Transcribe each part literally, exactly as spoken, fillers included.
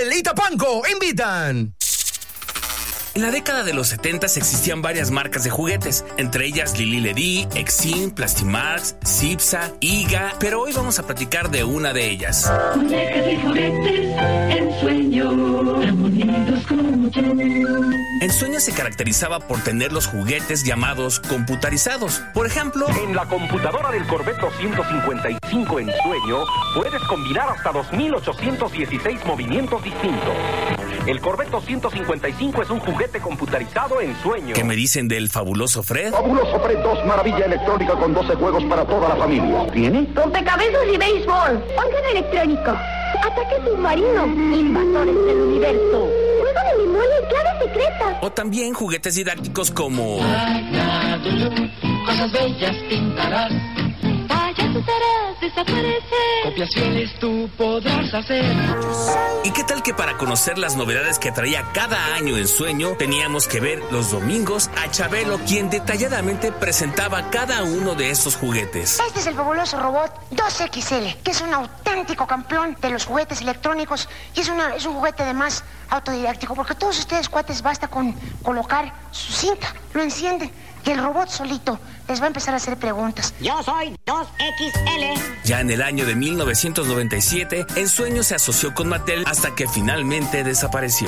Mattel y Tapanco invitan. En la década de los setentas existían varias marcas de juguetes, entre ellas Lili Ledy, Exim, Plastimax, Cipsa, Iga, pero hoy vamos a platicar de una de ellas. Muñecas y juguetes, Ensueño, tan bonitos como yo. Ensueño se caracterizaba por tener los juguetes llamados computarizados. Por ejemplo, en la computadora del Corvette doscientos cincuenta y cinco Ensueño puedes combinar hasta dos mil ochocientos dieciséis movimientos distintos. El Corvette doscientos cincuenta y cinco es un juguete computarizado Ensueño. ¿Qué me dicen del fabuloso Fred? Fabuloso Fred dos, maravilla electrónica con doce juegos para toda la familia. ¿Tiene? Rompecabezas y béisbol. Órgano electrónico. Ataque submarino. Invasores del universo. Juego de memoria y claves secretas. O también juguetes didácticos como... Cosas bellas pintarás. Payasos harás desaparecer. Copias fieles tú podrás hacer. ¿Y qué tal que para conocer las novedades que traía cada año Ensueño teníamos que ver los domingos a Chabelo, quien detalladamente presentaba cada uno de esos juguetes? Este es el fabuloso robot dos equis ele, que es un auténtico campeón de los juguetes electrónicos y es, una, es un juguete además autodidáctico, porque todos ustedes, cuates, basta con colocar su cinta, lo encienden y el robot solito les va a empezar a hacer preguntas. Yo soy dos equis ele. Ya en el año de mil novecientos noventa y siete, Ensueño se asoció con Mattel hasta que finalmente desapareció.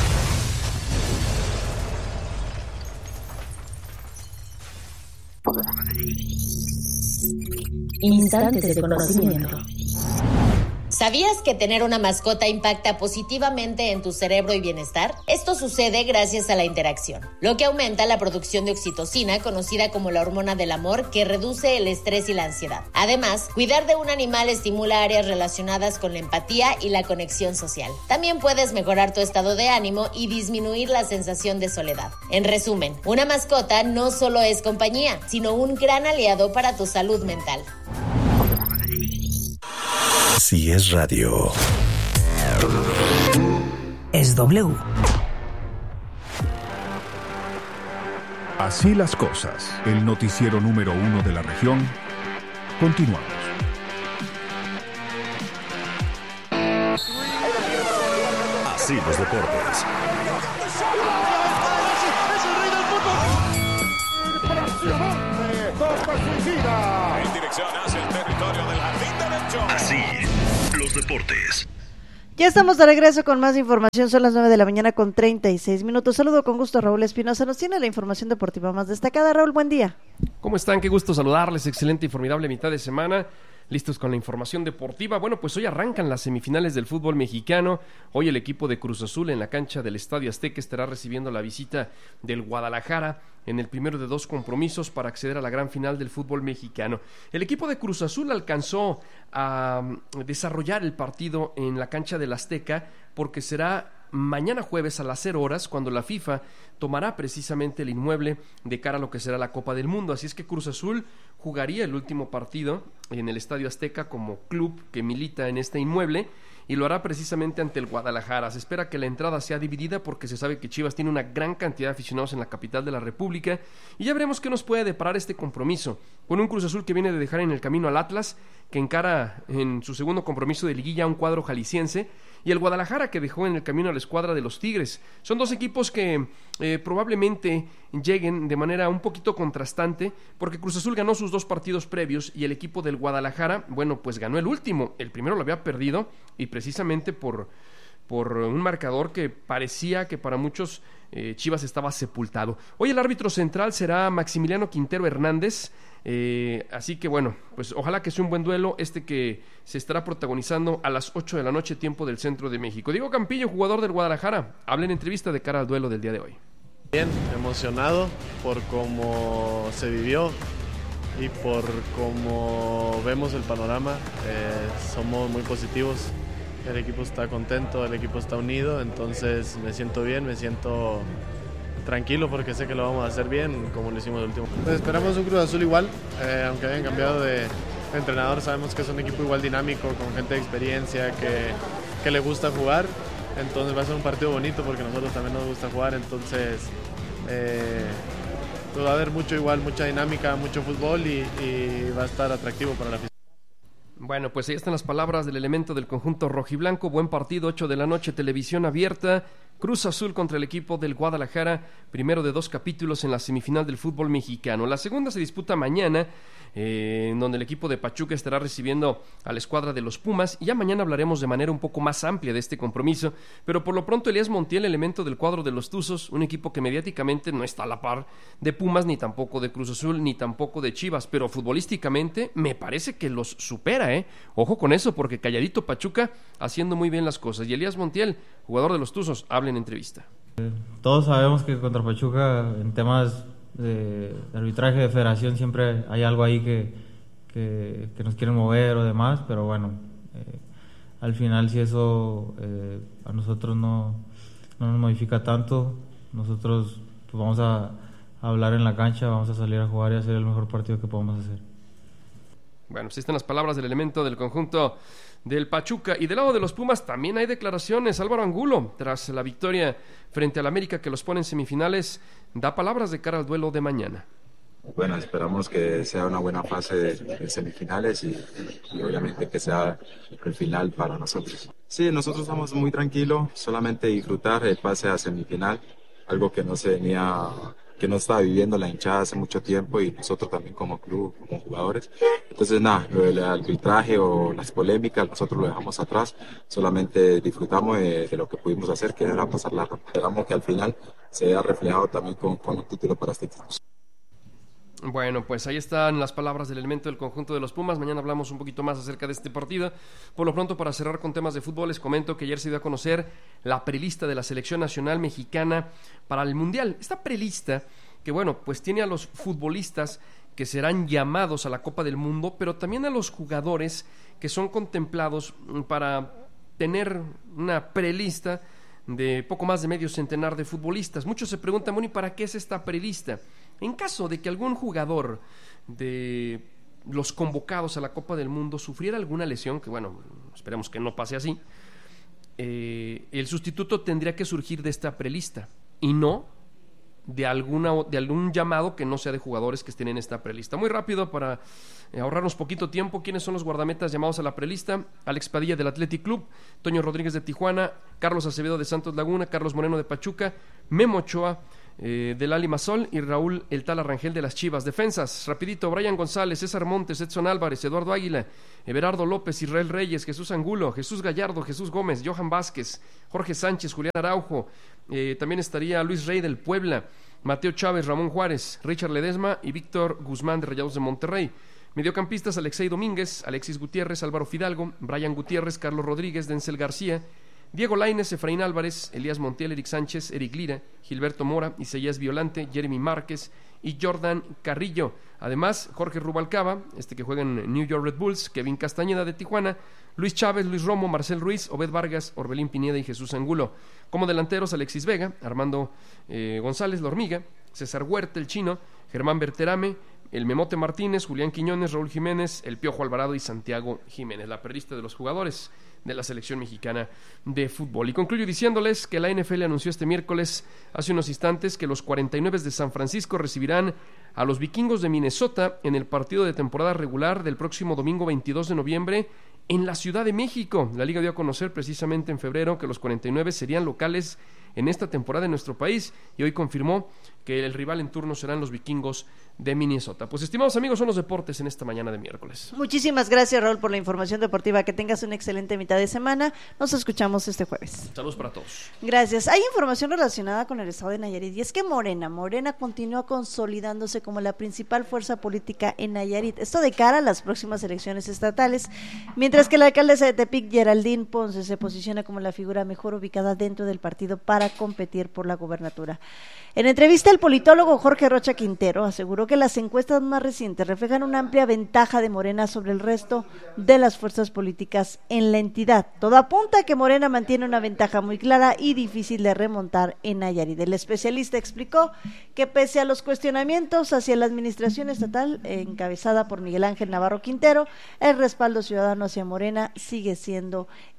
Instantes de conocimiento. ¿Sabías que tener una mascota impacta positivamente en tu cerebro y bienestar? Esto sucede gracias a la interacción, lo que aumenta la producción de oxitocina, conocida como la hormona del amor, que reduce el estrés y la ansiedad. Además, cuidar de un animal estimula áreas relacionadas con la empatía y la conexión social. También puedes mejorar tu estado de ánimo y disminuir la sensación de soledad. En resumen, una mascota no solo es compañía, sino un gran aliado para tu salud mental. Si es radio, es W. Así las cosas, el noticiero número uno de la región. Continuamos. Así los deportes. En dirección hacia el territorio del jardín derecho. Así, los deportes. Ya estamos de regreso con más información, son las nueve de la mañana con treinta y seis minutos. Saludo con gusto a Raúl Espinosa, nos tiene la información deportiva más destacada. Raúl, buen día. ¿Cómo están? Qué gusto saludarles, excelente y formidable mitad de semana. Listos con la información deportiva. Bueno, pues hoy arrancan las semifinales del fútbol mexicano. Hoy el equipo de Cruz Azul en la cancha del Estadio Azteca estará recibiendo la visita del Guadalajara en el primero de dos compromisos para acceder a la gran final del fútbol mexicano. El equipo de Cruz Azul alcanzó a desarrollar el partido en la cancha del Azteca porque será mañana jueves a las cero horas cuando la FIFA tomará precisamente el inmueble de cara a lo que será la Copa del Mundo. Así es que Cruz Azul jugaría el último partido en el Estadio Azteca como club que milita en este inmueble y lo hará precisamente ante el Guadalajara. Se espera que la entrada sea dividida porque se sabe que Chivas tiene una gran cantidad de aficionados en la capital de la República y ya veremos qué nos puede deparar este compromiso con un Cruz Azul que viene de dejar en el camino al Atlas, que encara en su segundo compromiso de liguilla a un cuadro jalisciense, y el Guadalajara que dejó en el camino a la escuadra de los Tigres. Son dos equipos que eh, probablemente lleguen de manera un poquito contrastante porque Cruz Azul ganó sus dos partidos previos y el equipo del Guadalajara, bueno, pues ganó el último. El primero lo había perdido y precisamente por, por un marcador que parecía que para muchos eh, Chivas estaba sepultado. Hoy el árbitro central será Maximiliano Quintero Hernández. Eh, así que bueno, pues ojalá que sea un buen duelo este que se estará protagonizando a las ocho de la noche tiempo del centro de México. Diego Campillo, jugador del Guadalajara, habla en entrevista de cara al duelo del día de hoy. Bien, emocionado por cómo se vivió y por cómo vemos el panorama. Eh, somos muy positivos, el equipo está contento, el equipo está unido, entonces me siento bien, me siento tranquilo porque sé que lo vamos a hacer bien como lo hicimos el último. Pues esperamos un Cruz Azul igual, eh, aunque hayan cambiado de entrenador, sabemos que es un equipo igual dinámico, con gente de experiencia, que, que le gusta jugar, entonces va a ser un partido bonito porque a nosotros también nos gusta jugar, entonces eh, pues va a haber mucho igual, mucha dinámica, mucho fútbol y, y va a estar atractivo para la afición. Bueno, pues ahí están las palabras del elemento del conjunto rojiblanco. Buen partido, ocho de la noche, televisión abierta. Cruz Azul contra el equipo del Guadalajara, primero de dos capítulos en la semifinal del fútbol mexicano. La segunda se disputa mañana, eh, en donde el equipo de Pachuca estará recibiendo a la escuadra de los Pumas, y ya mañana hablaremos de manera un poco más amplia de este compromiso, pero por lo pronto Elías Montiel, elemento del cuadro de los Tuzos, un equipo que mediáticamente no está a la par de Pumas, ni tampoco de Cruz Azul, ni tampoco de Chivas, pero futbolísticamente me parece que los supera, ¿eh? Ojo con eso, porque calladito Pachuca haciendo muy bien las cosas, y Elías Montiel, jugador de los Tuzos, habla en entrevista. Todos sabemos que contra Pachuca en temas de, de arbitraje de federación siempre hay algo ahí que, que, que nos quieren mover o demás, pero bueno, eh, al final si eso eh, a nosotros no, no nos modifica tanto, nosotros pues, vamos a, a hablar en la cancha, vamos a salir a jugar y hacer el mejor partido que podamos hacer. Bueno, pues están las palabras del elemento del conjunto del Pachuca. Y del lado de los Pumas también hay declaraciones. Álvaro Angulo, tras la victoria frente al América que los pone en semifinales, da palabras de cara al duelo de mañana. Bueno, esperamos que sea una buena fase de, de semifinales y, y obviamente que sea el final para nosotros. Sí, nosotros estamos muy tranquilos, solamente disfrutar el pase a semifinal, algo que no se venía... que no estaba viviendo la hinchada hace mucho tiempo y nosotros también como club, como jugadores. Entonces nada, lo del arbitraje o las polémicas nosotros lo dejamos atrás, solamente disfrutamos de, de lo que pudimos hacer, que era pasar la ronda. Esperamos que al final se vea reflejado también con, con un título para este equipo. Bueno, pues ahí están las palabras del elemento del conjunto de los Pumas. Mañana hablamos un poquito más acerca de este partido. Por lo pronto, para cerrar con temas de fútbol, les comento que ayer se dio a conocer la prelista de la selección nacional mexicana para el Mundial. Esta prelista, que bueno, pues tiene a los futbolistas que serán llamados a la Copa del Mundo, pero también a los jugadores que son contemplados para tener una prelista de poco más de medio centenar de futbolistas. Muchos se preguntan, bueno, ¿y para qué es esta prelista? En caso de que algún jugador de los convocados a la Copa del Mundo sufriera alguna lesión, que bueno, esperemos que no pase así, eh, el sustituto tendría que surgir de esta prelista y no de alguna de algún llamado que no sea de jugadores que estén en esta prelista. Muy rápido para eh, ahorrarnos poquito tiempo. ¿Quiénes son los guardametas llamados a la prelista? Alex Padilla del Athletic Club, Toño Rodríguez de Tijuana, Carlos Acevedo de Santos Laguna, Carlos Moreno de Pachuca, Memo Ochoa eh, del Limassol y Raúl El Tala Rangel de las Chivas. Defensas, rapidito: Brian González, César Montes, Edson Álvarez, Eduardo Águila, Everardo López, Israel Reyes, Jesús Angulo, Jesús Gallardo, Jesús Gómez, Johan Vázquez, Jorge Sánchez, Julián Araujo, eh, también estaría Luis Rey del Puebla, Mateo Chávez, Ramón Juárez, Richard Ledesma y Víctor Guzmán de Rayados de Monterrey. Mediocampistas: Alexei Domínguez, Alexis Gutiérrez, Álvaro Fidalgo, Brian Gutiérrez, Carlos Rodríguez, Denzel García, Diego Lainez, Efraín Álvarez, Elías Montiel, Eric Sánchez, Eric Lira, Gilberto Mora, Isaías Violante, Jeremy Márquez y Jordan Carrillo. Además, Jorge Rubalcaba, este que juega en New York Red Bulls, Kevin Castañeda de Tijuana, Luis Chávez, Luis Romo, Marcel Ruiz, Obed Vargas, Orbelín Pineda y Jesús Angulo. Como delanteros: Alexis Vega, Armando eh, González, La Hormiga, César Huerta, el Chino, Germán Berterame, el Memote Martínez, Julián Quiñones, Raúl Jiménez, el Piojo Alvarado y Santiago Jiménez. La prelista de los jugadores de la selección mexicana de fútbol. Y concluyo diciéndoles que la N F L anunció este miércoles, hace unos instantes, que los cuarenta y nueve de San Francisco recibirán a los Vikingos de Minnesota en el partido de temporada regular del próximo domingo veintidós de noviembre en la Ciudad de México. La liga dio a conocer precisamente en febrero que los cuarenta y nueve serían locales en esta temporada en nuestro país, y hoy confirmó que el rival en turno serán los Vikingos de Minnesota. Pues, estimados amigos, son los deportes en esta mañana de miércoles. Muchísimas gracias, Raúl, por la información deportiva. Que tengas una excelente mitad de semana. Nos escuchamos este jueves. Saludos para todos. Gracias. Hay información relacionada con el estado de Nayarit, y es que Morena, Morena continúa consolidándose como la principal fuerza política en Nayarit. Esto de cara a las próximas elecciones estatales, mientras que la alcaldesa de Tepic, Geraldine Ponce, se posiciona como la figura mejor ubicada dentro del partido para competir por la gobernatura. En entrevista, el politólogo Jorge Rocha Quintero aseguró que las encuestas más recientes reflejan una amplia ventaja de Morena sobre el resto de las fuerzas políticas en la entidad. Todo apunta a que Morena mantiene una ventaja muy clara y difícil de remontar en Nayarit. El especialista explicó que pese a los cuestionamientos hacia la administración estatal encabezada por Miguel Ángel Navarro Quintero, el respaldo ciudadano hacia Morena sigue siendo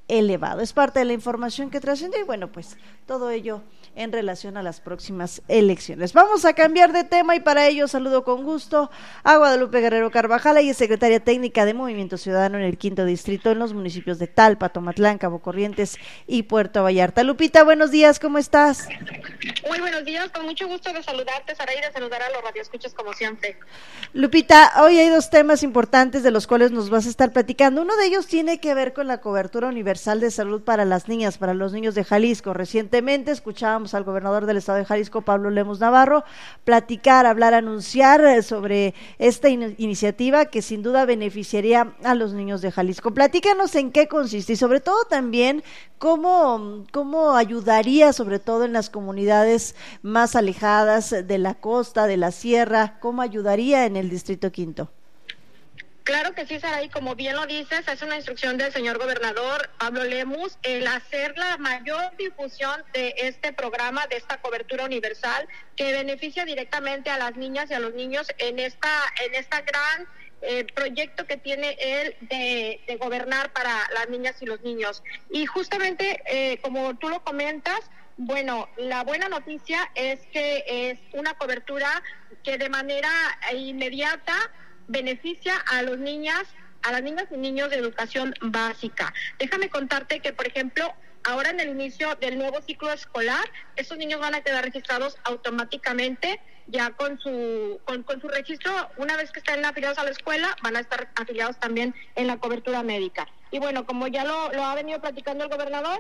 elevado. Es parte de la información que trascendió y bueno, pues todo ello en relación a las próximas elecciones. Vamos a cambiar de tema y para ello saludo con gusto a Guadalupe Guerrero Carvajal, ella es secretaria técnica de Movimiento Ciudadano en el quinto distrito en los municipios de Talpa, Tomatlán, Cabo Corrientes y Puerto Vallarta. Lupita, buenos días, ¿cómo estás? Muy buenos días, con mucho gusto de saludarte, Saraí, de saludar a los radioescuchas como siempre. Lupita, hoy hay dos temas importantes de los cuales nos vas a estar platicando. Uno de ellos tiene que ver con la cobertura universal de salud para las niñas, para los niños de Jalisco. Recientemente escuchábamos al gobernador del estado de Jalisco, Pablo Lemus Navarro, platicar, hablar, anunciar sobre esta in- iniciativa que sin duda beneficiaría a los niños de Jalisco. Platícanos en qué consiste y sobre todo también cómo, cómo ayudaría sobre todo en las comunidades más alejadas de la costa, de la sierra, cómo ayudaría en el Distrito Quinto. Claro que sí, Saraí, como bien lo dices, es una instrucción del señor gobernador Pablo Lemus el hacer la mayor difusión de este programa, de esta cobertura universal que beneficia directamente a las niñas y a los niños en esta, en esta gran eh, proyecto que tiene él de, de gobernar para las niñas y los niños. Y justamente, eh, como tú lo comentas, bueno, la buena noticia es que es una cobertura que de manera inmediata beneficia a los niñas, a las niñas y niños de educación básica. Déjame contarte que, por ejemplo, ahora en el inicio del nuevo ciclo escolar, estos niños van a quedar registrados automáticamente ya con su con, con su registro. Una vez que estén afiliados a la escuela, van a estar afiliados también en la cobertura médica. Y bueno, como ya lo, lo ha venido platicando el gobernador,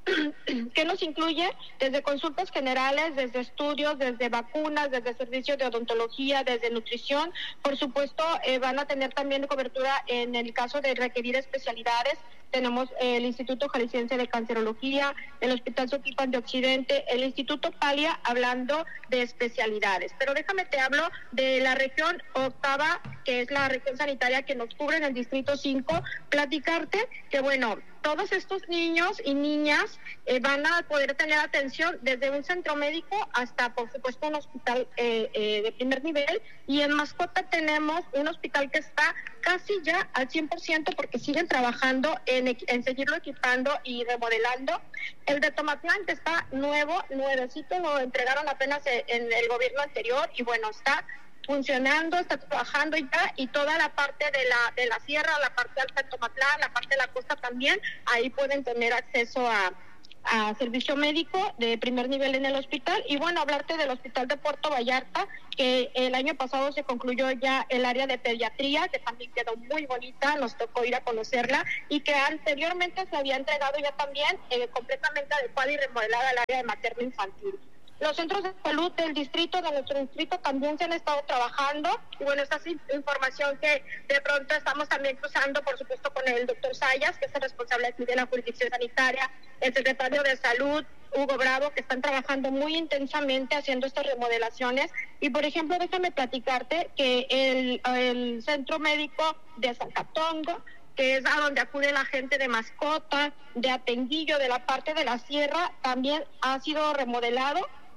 que nos incluye desde consultas generales, desde estudios, desde vacunas, desde servicios de odontología, desde nutrición. Por supuesto, eh, van a tener también cobertura en el caso de requerir especialidades. Tenemos eh, el Instituto Jalisciense de Cancerología, el Hospital Soquipan de Occidente, el Instituto Palia, hablando de especialidades. Pero déjame te hablo de la región octava, que es la región sanitaria que nos cubre en el Distrito cinco, platicarte que, bueno, todos estos niños y niñas eh, van a poder tener atención desde un centro médico hasta, por supuesto, un hospital eh, eh, de primer nivel. Y en Mascota tenemos un hospital que está casi ya al cien por ciento porque siguen trabajando en, en seguirlo equipando y remodelando. El de Tomatlán, que está nuevo, nuevecito, lo entregaron apenas en el gobierno anterior y bueno, está funcionando, está trabajando ya, y toda la parte de la de la sierra, la parte alta de Tomatlán, la parte de la costa también, ahí pueden tener acceso a, a servicio médico de primer nivel en el hospital. Y bueno, hablarte del hospital de Puerto Vallarta, que el año pasado se concluyó ya el área de pediatría, que también quedó muy bonita, nos tocó ir a conocerla, y que anteriormente se había entregado ya también eh, completamente adecuada y remodelada al área de materno infantil. Los centros de salud del distrito, de nuestro distrito, también se han estado trabajando. Y bueno, esta es información que de pronto estamos también cruzando, por supuesto, con el doctor Sayas, que es el responsable aquí de la jurisdicción sanitaria, el secretario de Salud, Hugo Bravo, que están trabajando muy intensamente haciendo estas remodelaciones. Y, por ejemplo, déjame platicarte que el, el centro médico de Zacatongo, que es a donde acude la gente de Mascota, de Atenguillo, de la parte de la sierra, también ha sido remodelado.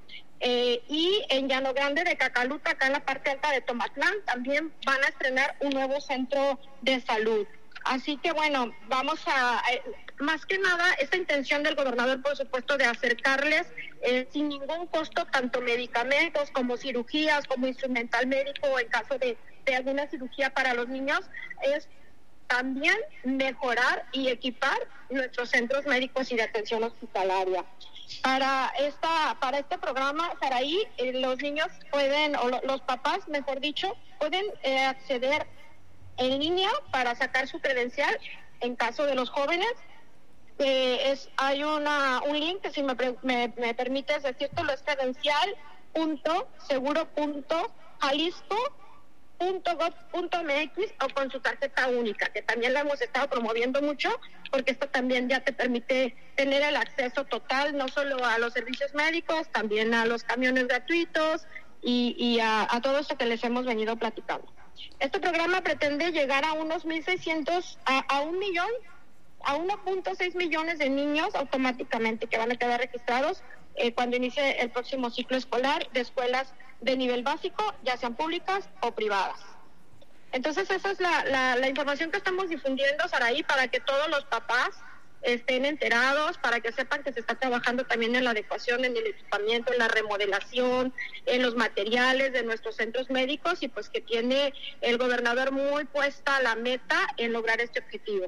Eh, y en Llano Grande de Cacaluta, acá en la parte alta de Tomatlán, también van a estrenar un nuevo centro de salud. Así que bueno, vamos a, eh, más que nada, esta intención del gobernador, por supuesto, de acercarles eh, sin ningún costo tanto medicamentos como cirugías, como instrumental médico o en caso de, de alguna cirugía para los niños, es también mejorar y equipar nuestros centros médicos y de atención hospitalaria. Para esta para este programa, Saraí, eh, los niños pueden, o lo, los papás, mejor dicho, pueden eh, acceder en línea para sacar su credencial. En caso de los jóvenes, eh, es hay una un link que, si me, me, me permites decírtelo, es credencial punto seguro punto jalisco punto gov punto mx o con su tarjeta única, que también la hemos estado promoviendo mucho, porque esto también ya te permite tener el acceso total, no solo a los servicios médicos, también a los camiones gratuitos y, y a, a todo esto que les hemos venido platicando. Este programa pretende llegar a unos mil seiscientos, a, a un millón, a uno punto seis millones de niños automáticamente que van a quedar registrados eh, cuando inicie el próximo ciclo escolar de escuelas de nivel básico, ya sean públicas o privadas. Entonces esa es la, la, la información que estamos difundiendo, Saraí, para que todos los papás estén enterados, para que sepan que se está trabajando también en la adecuación, en el equipamiento, en la remodelación, en los materiales de nuestros centros médicos, y pues que tiene el gobernador muy puesta la meta en lograr este objetivo.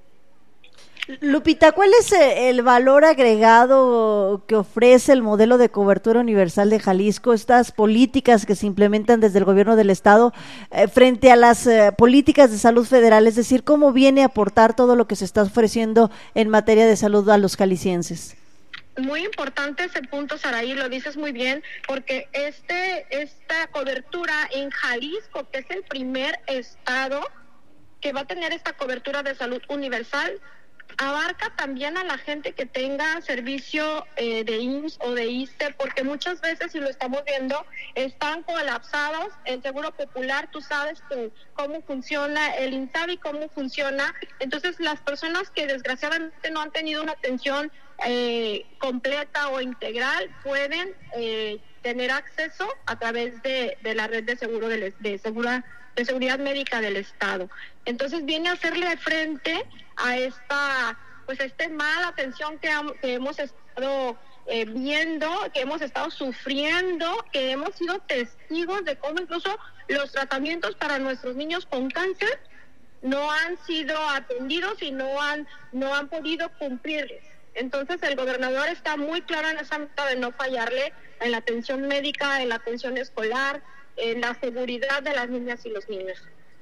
Lupita, ¿cuál es el valor agregado que ofrece el modelo de cobertura universal de Jalisco, estas políticas que se implementan desde el gobierno del estado eh, frente a las eh, políticas de salud federal? Es decir, ¿cómo viene a aportar todo lo que se está ofreciendo en materia de salud a los jaliscienses? Muy importante ese punto, Saraí, lo dices muy bien, porque este esta cobertura en Jalisco, que es el primer estado que va a tener esta cobertura de salud universal, abarca también a la gente que tenga servicio eh, de I M S S o de I S S S T E, porque muchas veces, si lo estamos viendo, están colapsados. El Seguro Popular, tú sabes que, cómo funciona, el INSABI cómo funciona. Entonces, las personas que desgraciadamente no han tenido una atención eh, completa o integral pueden eh, tener acceso a través de, de la red de seguro de, de segura de seguridad médica del estado. Entonces viene a hacerle frente a esta pues esta mala atención que, que hemos estado eh, viendo, que hemos estado sufriendo, que hemos sido testigos de cómo incluso los tratamientos para nuestros niños con cáncer no han sido atendidos y no han no han podido cumplirles. Entonces el gobernador está muy claro en esa meta de no fallarle en la atención médica, en la atención escolar, en la seguridad de las niñas y los niños.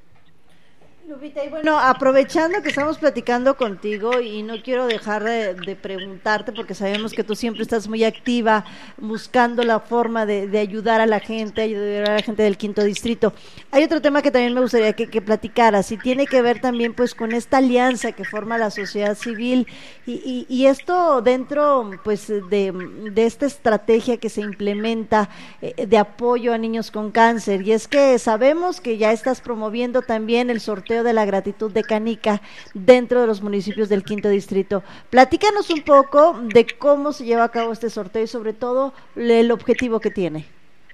Lupita, y bueno, aprovechando que estamos platicando contigo, y no quiero dejar de, de preguntarte, porque sabemos que tú siempre estás muy activa buscando la forma de, de ayudar a la gente, ayudar a la gente del quinto distrito. Hay otro tema que también me gustaría que, que platicaras, y tiene que ver también pues con esta alianza que forma la sociedad civil, y, y, y esto dentro pues de, de esta estrategia que se implementa eh, de apoyo a niños con cáncer. Y es que sabemos que ya estás promoviendo también el sorteo de la gratitud de canica dentro de los municipios del quinto distrito. Platícanos un poco de cómo se lleva a cabo este sorteo y sobre todo el objetivo que tiene.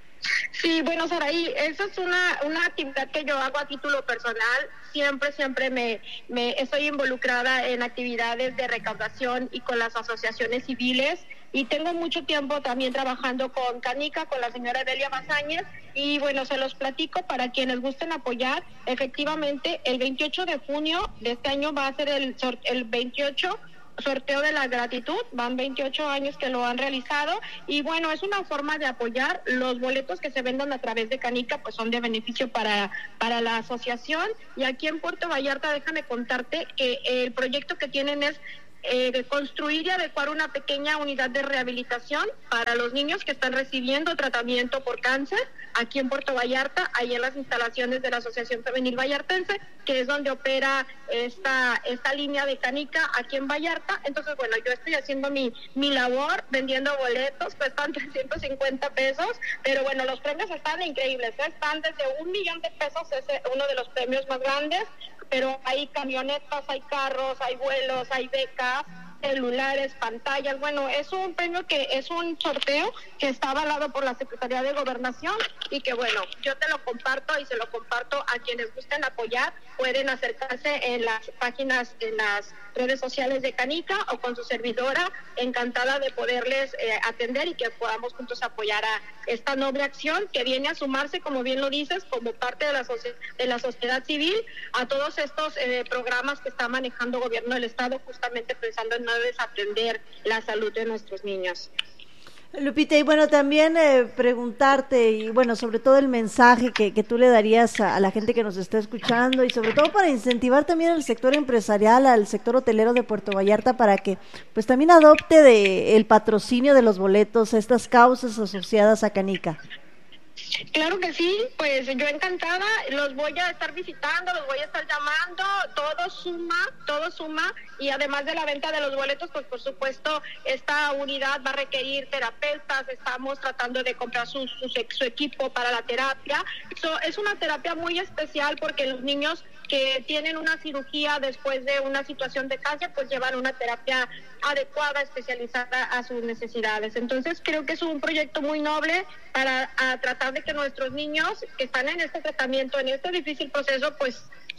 Sí, bueno, Saraí, esa es una, una actividad que yo hago a título personal. Siempre, siempre me, me estoy involucrada en actividades de recaudación y con las asociaciones civiles. Y tengo mucho tiempo también trabajando con Canica, con la señora Delia Bazáñez, y bueno, se los platico para quienes gusten apoyar. Efectivamente, el veintiocho de junio de este año va a ser el, el veintiocho sorteo de la gratitud, van veintiocho años que lo han realizado, y bueno, es una forma de apoyar. Los boletos que se vendan a través de Canica pues son de beneficio para, para la asociación. Y aquí en Puerto Vallarta, déjame contarte que el proyecto que tienen es Eh, de construir y adecuar una pequeña unidad de rehabilitación para los niños que están recibiendo tratamiento por cáncer aquí en Puerto Vallarta, ahí en las instalaciones de la Asociación Femenil Vallartense, que es donde opera esta esta línea de Canica aquí en Vallarta. Entonces, bueno, yo estoy haciendo mi mi labor vendiendo boletos, cuestan trescientos cincuenta pesos, pero bueno, los premios están increíbles, ¿eh? Están desde un millón de pesos, es uno de los premios más grandes, pero hay camionetas, hay carros, hay vuelos, hay becas, celulares, pantallas. Bueno, es un premio que es un sorteo que está avalado por la Secretaría de Gobernación, y que bueno, yo te lo comparto y se lo comparto a quienes gusten apoyar. Pueden acercarse en las páginas, en las redes sociales de Canica o con su servidora, encantada de poderles eh, atender y que podamos juntos apoyar a esta noble acción que viene a sumarse, como bien lo dices, como parte de la, soci- de la sociedad civil a todos estos eh, programas que está manejando el gobierno del estado, justamente pensando en no desatender la salud de nuestros niños. Lupita, y bueno, también eh, preguntarte, y bueno, sobre todo el mensaje que, que tú le darías a, a la gente que nos está escuchando, y sobre todo para incentivar también al sector empresarial, al sector hotelero de Puerto Vallarta, para que pues también adopte de el patrocinio de los boletos, estas causas asociadas a Canica. Claro que sí, pues yo encantada, los voy a estar visitando, los voy a estar llamando, todo suma, todo suma, y además de la venta de los boletos, pues por supuesto esta unidad va a requerir terapeutas, estamos tratando de comprar su, su, su equipo para la terapia. So, es una terapia muy especial porque los niños que tienen una cirugía después de una situación de cáncer, pues llevan una terapia adecuada, especializada a sus necesidades. Entonces creo que es un proyecto muy noble para a tratar de que nuestros niños que están en este tratamiento, en este difícil proceso, pues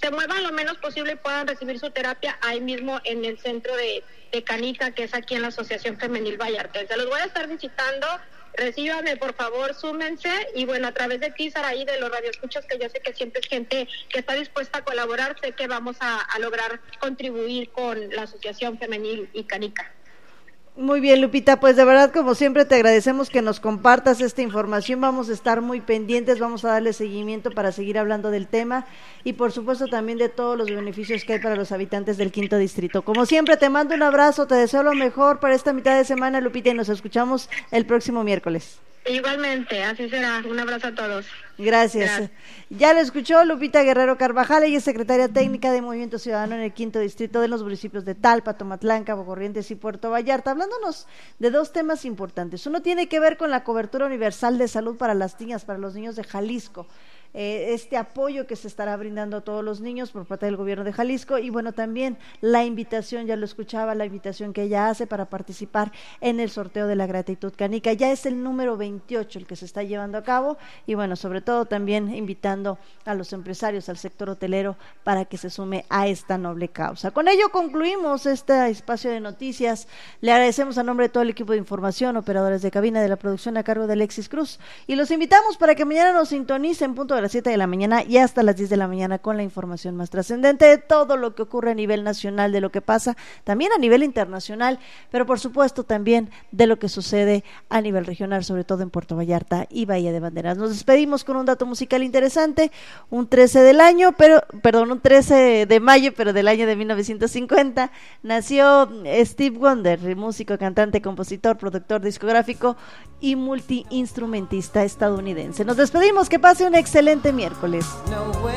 se muevan lo menos posible y puedan recibir su terapia ahí mismo en el centro de, de Canica, que es aquí en la Asociación Femenil Vallartense. Los voy a estar visitando, recíbanme por favor, súmense, y bueno, a través de ti, Saraí, de los radioescuchas, que yo sé que siempre es gente que está dispuesta a colaborar, sé que vamos a, a lograr contribuir con la Asociación Femenil y Canica. Muy bien, Lupita, pues de verdad, como siempre, te agradecemos que nos compartas esta información. Vamos a estar muy pendientes, vamos a darle seguimiento para seguir hablando del tema y por supuesto también de todos los beneficios que hay para los habitantes del quinto distrito. Como siempre, te mando un abrazo, te deseo lo mejor para esta mitad de semana, Lupita, y nos escuchamos el próximo miércoles. Igualmente, así será. Un abrazo a todos. Gracias. Gracias. Ya lo escuchó Lupita Guerrero Carvajal, ella es secretaria técnica de Movimiento Ciudadano en el quinto distrito de los municipios de Talpa, Tomatlán, Cabo Corrientes y Puerto Vallarta, hablándonos de dos temas importantes. Uno tiene que ver con la cobertura universal de salud para las niñas, para los niños de Jalisco. Eh, este apoyo que se estará brindando a todos los niños por parte del gobierno de Jalisco, y bueno, también la invitación, ya lo escuchaba, la invitación que ella hace para participar en el sorteo de la gratitud canica. Ya es el número veintiocho el que se está llevando a cabo, y bueno, sobre todo también invitando a los empresarios, al sector hotelero, para que se sume a esta noble causa. Con ello concluimos este espacio de noticias. Le agradecemos a nombre de todo el equipo de información, operadores de cabina, de la producción a cargo de Alexis Cruz, y los invitamos para que mañana nos sintonicen punto de las siete de la mañana y hasta las diez de la mañana con la información más trascendente de todo lo que ocurre a nivel nacional, de lo que pasa también a nivel internacional, pero por supuesto también de lo que sucede a nivel regional, sobre todo en Puerto Vallarta y Bahía de Banderas. Nos despedimos con un dato musical interesante. Un trece del año, pero perdón, un trece de mayo, pero del año de mil novecientos cincuenta, nació Steve Wonder, músico, cantante, compositor, productor discográfico y multiinstrumentista estadounidense. Nos despedimos, que pase un excelente miércoles.